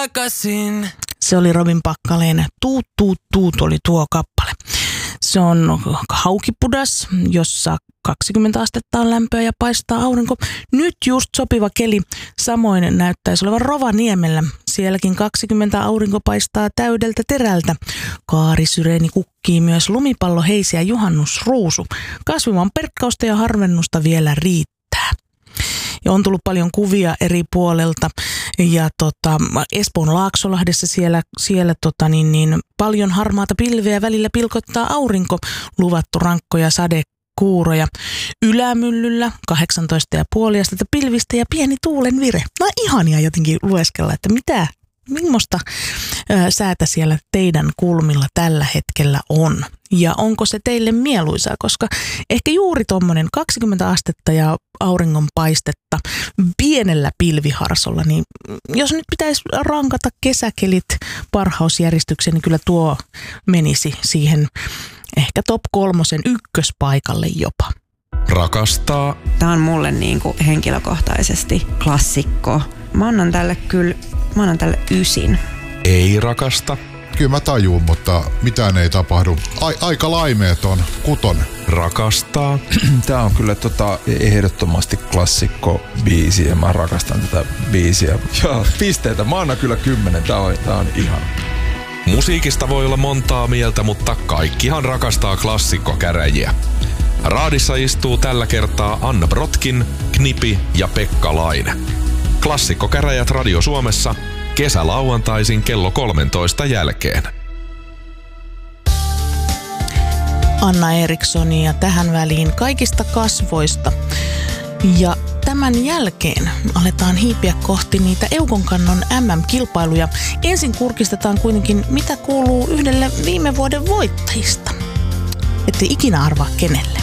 takaisin. Se oli Robin Packaleen Tuut, tuut, tuut oli tuo kappale. Se on Haukipudas, jossa 20 astetta on lämpöä ja paistaa aurinko. Nyt just sopiva keli. Samoin näyttäisi olevan Rovaniemellä. Sielläkin 20 aurinko paistaa täydeltä terältä. Kaarisyreeni kukkii myös lumipallo, heisi ja juhannusruusu. Kasvimaan perkkausta ja harvennusta vielä riittää. Ja on tullut paljon kuvia eri puolelta ja Espoon Laaksolahdessa siellä paljon harmaata pilveä, välillä pilkottaa aurinko, luvattu rankkoja sadekuuroja. Ylämyllyllä 18,5 astetta pilvistä ja pieni tuulen vire. No ihania jotenkin lueskella, että millaista säätä siellä teidän kulmilla tällä hetkellä on. Ja onko se teille mieluisaa, koska ehkä juuri tuommoinen 20 astetta ja auringonpaistetta pienellä pilviharsolla, niin jos nyt pitäisi rankata kesäkelit parhausjärjestykseen, niin kyllä tuo menisi siihen ehkä top 3 ykköspaikalle jopa. Rakastaa. Tämä on mulle niinku henkilökohtaisesti klassikko. Mä annan tälle 9. Ei rakasta. Kyllä mä tajuun, mutta mitään ei tapahdu. Aika laimeeton 6. Rakastaa. Tää on kyllä ehdottomasti klassikko biisi ja mä rakastan tätä biisiä. Ja pisteitä. Mä annan kyllä 10. Tää on ihana. Musiikista voi olla montaa mieltä, mutta kaikkihan rakastaa klassikkokäräjiä. Raadissa istuu tällä kertaa Anna Brotkin, Knipi ja Pekka Laine. Klassikkokäräjät Radio Suomessa kesälauantaisin kello 13 jälkeen. Anna Erikssonia tähän väliin kaikista kasvoista. Ja tämän jälkeen aletaan hiipiä kohti niitä Eukonkannon MM-kilpailuja. Ensin kurkistetaan kuitenkin, mitä kuuluu yhdelle viime vuoden voittajista. Ette ikinä arvaa kenelle.